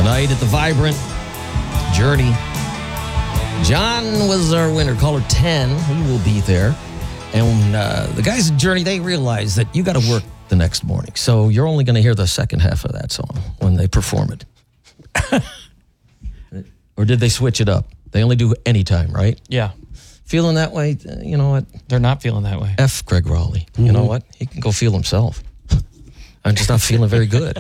Tonight at the Vibrant, Journey. John was our winner, caller 10. He will be there. And the guys at Journey, they realize that you got to work the next morning. So you're only going to hear the second half of that song when they perform it. Or did they switch it up? They only do anytime, right? Yeah. Feeling that way, you know what? They're not feeling that way. F. Greg Raleigh. You know what? He can go feel himself. I'm just not feeling very good.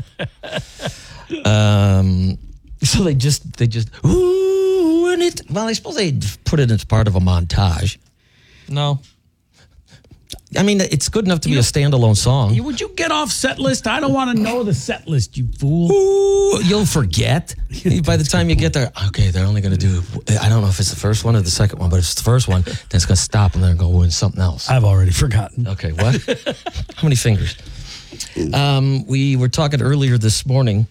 So they just, ooh, and it, well, I suppose they put it as part of a montage. No. I mean, it's good enough to be a standalone song. Would you get off set list? I don't want to know the set list, you fool. Ooh, you'll forget. By the time you get there, okay, they're only going to do, I don't know if it's the first one or the second one, but if it's the first one, then it's going to stop and they're going to go in something else. I've already forgotten. Okay, what? How many fingers? We were talking earlier this morning.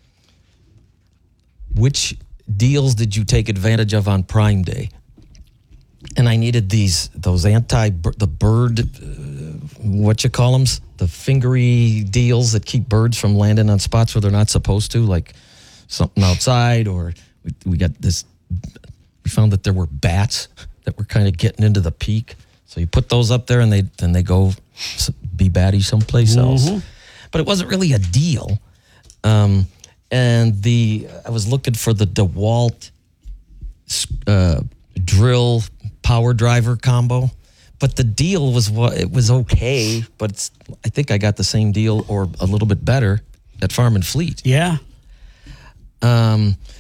Which deals did you take advantage of on Prime Day? And I needed those the bird, what you call them? The fingery deals that keep birds from landing on spots where they're not supposed to, like something outside, or we got this, we found that there were bats that were kind of getting into the peak. So you put those up there and they go be batty someplace else. But it wasn't really a deal. And I was looking for the DeWalt drill power driver combo, but the deal was okay. But I think I got the same deal or a little bit better at Farm and Fleet. Yeah.